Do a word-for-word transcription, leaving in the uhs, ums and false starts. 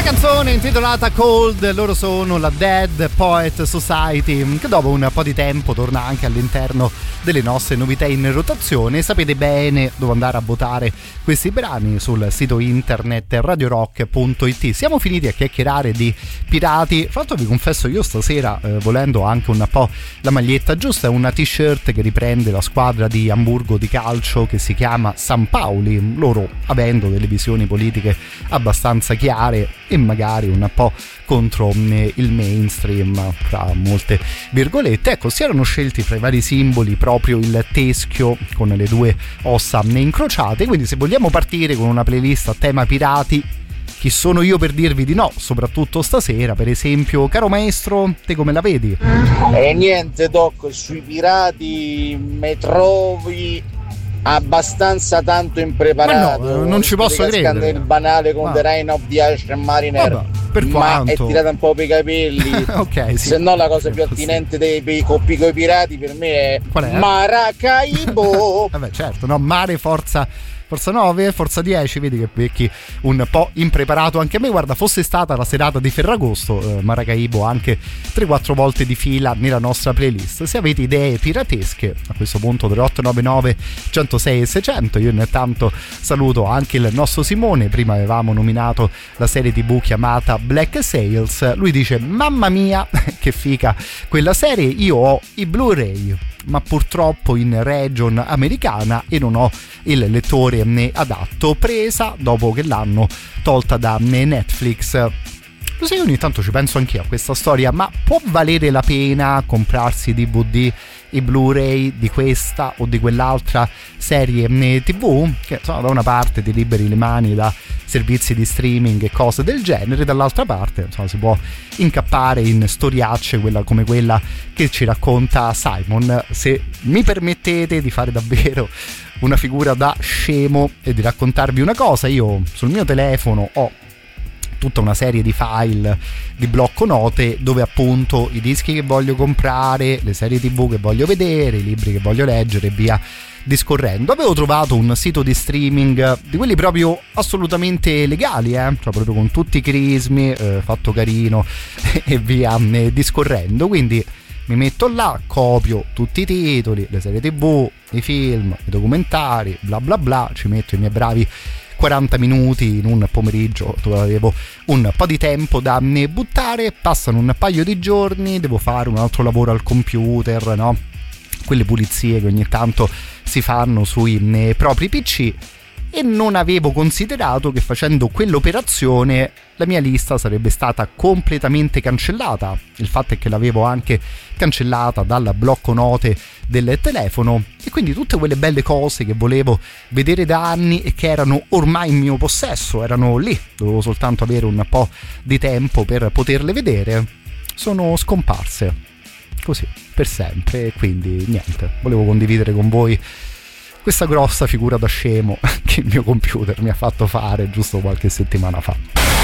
Canzone intitolata Cold, loro sono la Dead Poet Society, che dopo un po' di tempo torna anche all'interno delle nostre novità in rotazione. Sapete bene dove andare a votare questi brani sul sito internet radio rock punto it. Siamo finiti a chiacchierare di pirati. Fra l'altro vi confesso, io stasera eh, volendo anche un po' la maglietta giusta, è una t-shirt che riprende la squadra di Amburgo di calcio che si chiama San Pauli, loro avendo delle visioni politiche abbastanza chiare e magari un po' contro il mainstream, tra molte virgolette. Ecco, si erano scelti fra i vari simboli proprio il teschio con le due ossa incrociate, quindi se vogliamo partire con una playlist a tema pirati, chi sono io per dirvi di no, soprattutto stasera. Per esempio, caro maestro, te come la vedi? E niente, Doc, sui pirati mi trovi abbastanza tanto impreparato. Ma no, non ci posso credere. Il banale con ah. The Reign of the Irish Mariner. Vabbè, per ma quanto? è tirata un po' per i capelli. Ok, sì. Se no la cosa più attinente dei, dei coppi coi pirati per me è, è? Maracaibo. Vabbè, certo, no, mare forza Forza nove, Forza dieci, vedi che becchi un po' impreparato anche a me. Guarda, fosse stata la serata di Ferragosto, eh, Maracaibo anche tre quattro volte di fila nella nostra playlist. Se avete idee piratesche, a questo punto tre otto nove nove uno zero sei seicento. Io intanto saluto anche il nostro Simone. Prima avevamo nominato la serie tv chiamata Black Sails. Lui dice: mamma mia, che figa quella serie, io ho i Blu-ray ma purtroppo in region americana e non ho il lettore adatto, presa dopo che l'hanno tolta da Netflix. Lo sai, ogni tanto ci penso anch'io a questa storia, ma può valere la pena comprarsi i D V D, i Blu-ray di questa o di quell'altra serie tv, che insomma, da una parte ti liberi le mani da servizi di streaming e cose del genere, dall'altra parte insomma, si può incappare in storiacce quella, come quella che ci racconta Simon. Se mi permettete di fare davvero una figura da scemo e di raccontarvi una cosa, io sul mio telefono ho tutta una serie di file di blocco note dove appunto i dischi che voglio comprare, le serie tv che voglio vedere, i libri che voglio leggere e via discorrendo. Avevo trovato un sito di streaming di quelli proprio assolutamente legali, eh? Cioè proprio con tutti i crismi, eh, fatto carino e via eh, discorrendo. Quindi mi metto là, copio tutti i titoli, le serie tv, i film, i documentari, bla bla bla, ci metto i miei bravi quaranta minuti in un pomeriggio dove avevo un po' di tempo da buttare. Passano un paio di giorni, devo fare un altro lavoro al computer, no? Quelle pulizie che ogni tanto si fanno sui propri P C, e non avevo considerato che facendo quell'operazione la mia lista sarebbe stata completamente cancellata. Il fatto è che l'avevo anche cancellata dal blocco note del telefono, e quindi tutte quelle belle cose che volevo vedere da anni e che erano ormai in mio possesso, erano lì, dovevo soltanto avere un po' di tempo per poterle vedere, sono scomparse così per sempre. E quindi niente, volevo condividere con voi questa grossa figura da scemo che il mio computer mi ha fatto fare giusto qualche settimana fa.